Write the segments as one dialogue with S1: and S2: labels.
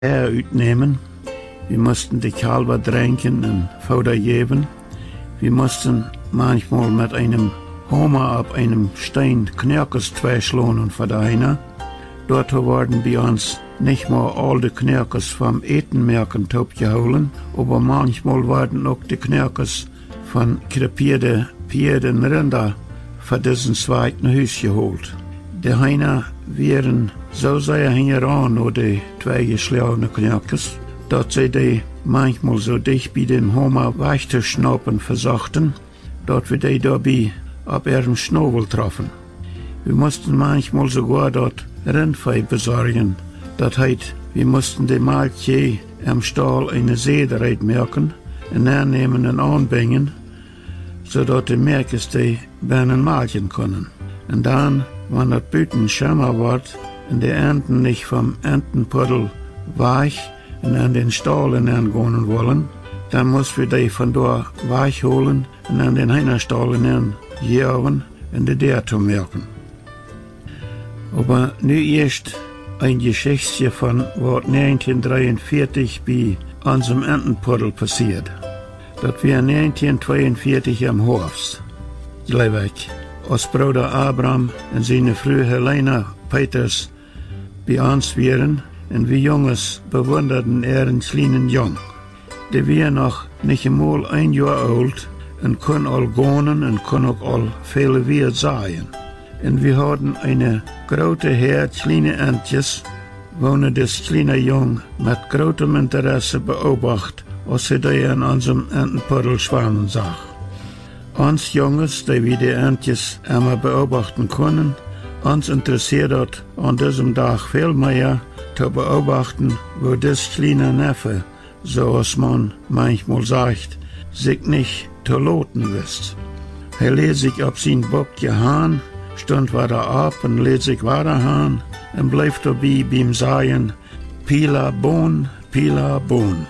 S1: uitnemen. Wir mussten die Kalber tränken und Futter geben. Wir mussten manchmal mit einem Hammer auf einem Stein Knirkes zweischlagen und verdienen. Dort wurden bei uns nicht mal all die Knirkes vom Etenmerken geholt, aber manchmal wurden auch die Knirkes von krepierte Pferden und Rinder für diesen zweiten Haus geholt. Die Heiner wären so sehr hingeran nur die zwei geschlagenen Knirkes, dass sie die manchmal so dicht bei dem Hammer wegzuschnappen versuchten, dass wir die dabei auf ihren Schnabel trafen. Wir mussten manchmal sogar dort Rindvieh besorgen. Das heißt, wir mussten dem Maltje am Stall eine Sederheit merken und hernehmen und anbringen, sodass die Merkes die Beinen malchen können. Und dann, wenn das Büten schimmer wird und die Enten nicht vom Entenpuddel weich und an den Stall herangehen wollen, dann muss wir die von dort weich holen und an den Heinerstall herangehen und die der zu merken. Aber nu erst ein Geschichtchen von was 1943 bei unserem Entenpuddel passiert. Das wir 1942 am Horst, gleich als Bruder Abraham und seine Frau Helena Peters bei uns wären und wir Junges bewunderten ihren kleinen Jung. Die wäre noch nicht einmal ein Jahr alt und können all gehen und können auch all viele Wert sein. Und wir hatten eine große Herd kleine Entjes, wo das kleine Jung mit großem Interesse beobachtet, als sie die an unserem Entenpuddel schwammen sah. Uns Junges, die wir die Entjes einmal beobachten können, uns interessiert das an diesem Tag viel mehr zu beobachten, wo das kleine Neffe, so als man manchmal sagt, sich nicht zu loten wisst. Er lädt sich auf sein Bock gehauen, stund weiter ab und lädt sich weiter hin und bleibt dabei beim Sagen, Pila Bohn, Pila Bohn.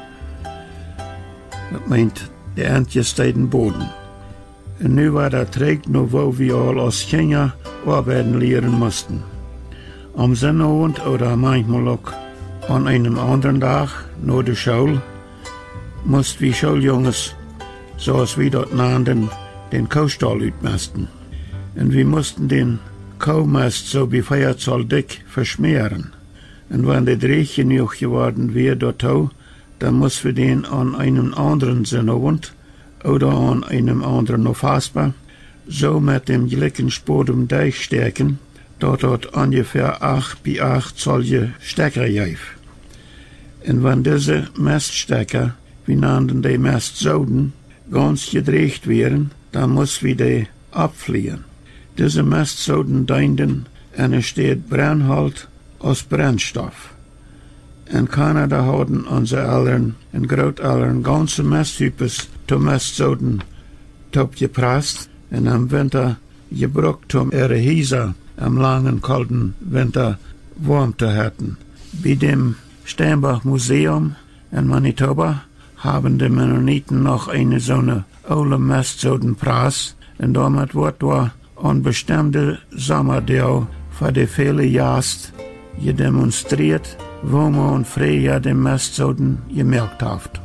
S1: Das meint, der Entjes steht im Boden. Und nu war der Trägt, nur wo wir all als Kinder arbeiten lehren mussten. Am Sonnabend oder manchmal auch an einem anderen Tag, nur der Schule, mussten wir Schuljunges, so als wir dort nannten, den Kuhstall utmesten. Und wir mussten den Kuhmast so wie Feierzahl dick verschmieren. Und wenn der Dreh genug geworden wäre dort, dann mussten wir den an einem anderen Sonnabend oder an einem anderen noch fassbar, so mit dem gleichen Spodum durchstecken, dort ungefähr 8 bei 8 solche Stecker gab. Und wenn diese Maststecker, wir nannten die Mastsoden, ganz gedreht wären, dann mussten wir die abfliehen. Diese Mastsoden dienten, und es steht Brennholz als Brennstoff. In Kanada hatten unsere Eltern und Großeltern ganze Masttypes zu Mastsoden gepresst und im Winter gebraucht, um ihre Häuser am langen, kalten Winter warm zu halten. Bei dem Steinbach Museum in Manitoba haben die Mennoniten noch eine so eine alte Mastsodenpreis und damit wird da an bestimmte Sommerdau für die viele Jahre gedemonstriert, wo man früher den Mastsoden gemerkt hat.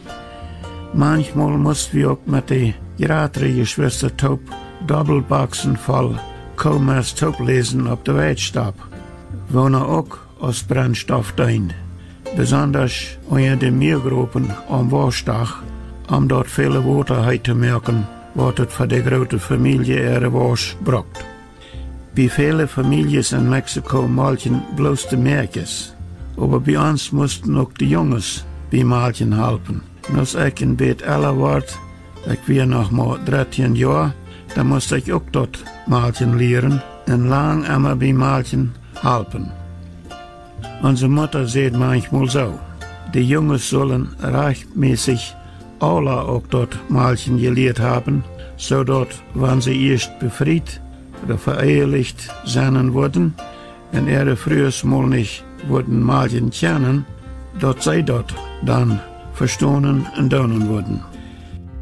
S1: Manchmal mussten wir auch mit den größeren Geschwistern Taub Doppelboxen voll Kohlmast Taub lesen auf der Weitstab, wo er auch als Brennstoff dient. Besonders unter den Meergruppen am Waschtag, um dort viele Wasser zu merken, was es für die große Familie ihre Wasch braucht. Bei vielen Familien in Mexiko malchen bloß die Mädchen, aber bei uns mussten auch die Jungs beim Malchen helfen. Und als ich ein bisschen älter wurde, ich war noch mal 13 Jahre, da musste ich auch dort Malchen lernen und lang immer beim Malchen helfen. Unsere Mutter sagt manchmal so, die Jungs sollen rechtmäßig alle auch dort Malchen gelehrt haben, so dort, wenn sie erst befreit oder verehelicht sein wurden und ihre frühes Mal nicht wurden Malchen kennen, dort sei dort dann verstanden und tun wurden.